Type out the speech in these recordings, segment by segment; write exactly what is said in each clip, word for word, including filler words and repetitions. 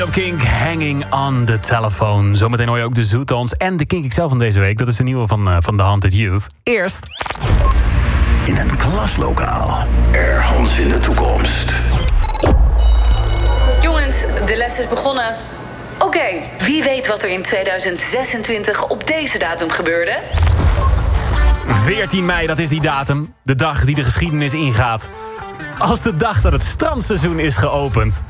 Kink, Hanging on the Telephone. Zometeen hoor je ook de Zootons en de Kink X L van deze week. Dat is de nieuwe van, uh, van The Haunted Youth. Eerst... In een klaslokaal. Ergens in de toekomst. Jongens, de les is begonnen. Oké, okay, wie weet wat er in tweeduizend zesentwintig op deze datum gebeurde? veertien mei, dat is die datum. De dag die de geschiedenis ingaat. Als de dag dat het strandseizoen is geopend.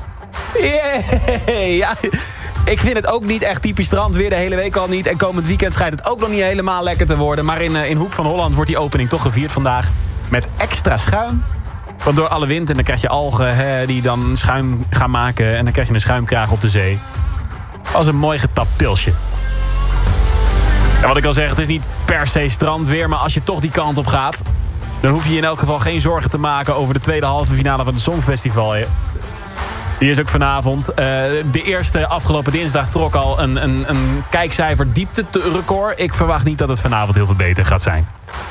Yeah, ja, ik vind het ook niet echt typisch strandweer, de hele week al niet. En komend weekend schijnt het ook nog niet helemaal lekker te worden. Maar in, uh, in Hoek van Holland wordt die opening toch gevierd vandaag. Met extra schuim. Want door alle wind en dan krijg je algen hè, die dan schuim gaan maken. En dan krijg je een schuimkraag op de zee. Als een mooi getapt pilsje. En wat ik al zeg, het is niet per se strandweer. Maar als je toch die kant op gaat... dan hoef je in elk geval geen zorgen te maken over de tweede halve finale van het Songfestival. Die is ook vanavond. Uh, de eerste afgelopen dinsdag trok al een, een, een kijkcijfer diepte record. Ik verwacht niet dat het vanavond heel veel beter gaat zijn.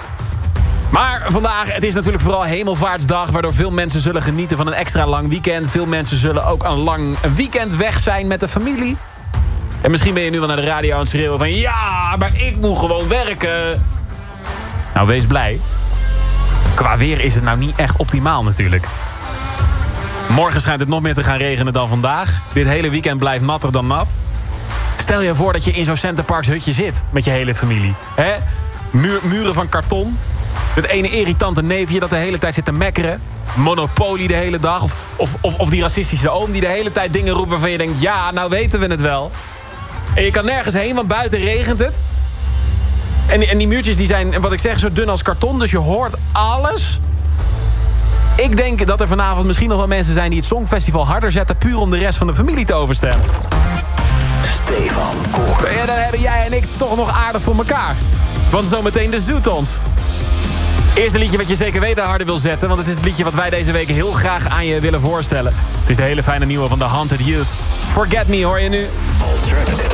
Maar vandaag, het is natuurlijk vooral Hemelvaartsdag... waardoor veel mensen zullen genieten van een extra lang weekend. Veel mensen zullen ook een lang weekend weg zijn met de familie. En misschien ben je nu wel naar de radio aan het schreeuwen van... ja, maar ik moet gewoon werken. Nou, wees blij. Qua weer is het nou niet echt optimaal natuurlijk. Morgen schijnt het nog meer te gaan regenen dan vandaag. Dit hele weekend blijft natter dan nat. Stel je voor dat je in zo'n Centerparks hutje zit met je hele familie. Hè? Muur, muren van karton. Het ene irritante neefje dat de hele tijd zit te mekkeren. Monopoly de hele dag. Of, of, of, of die racistische oom die de hele tijd dingen roept waarvan je denkt... ja, nou weten we het wel. En je kan nergens heen, want buiten regent het. En, en die muurtjes die zijn, wat ik zeg, zo dun als karton. Dus je hoort alles. Ik denk dat er vanavond misschien nog wel mensen zijn... die het Songfestival harder zetten... puur om de rest van de familie te overstemmen. Stefan Koren. Ja, dan hebben jij en ik toch nog aardig voor elkaar. Want zometeen de Zootons. Eerste liedje wat je zeker weten harder wil zetten... want het is het liedje wat wij deze week heel graag aan je willen voorstellen. Het is de hele fijne nieuwe van The Haunted Youth. Forget Me hoor je nu. Alternative.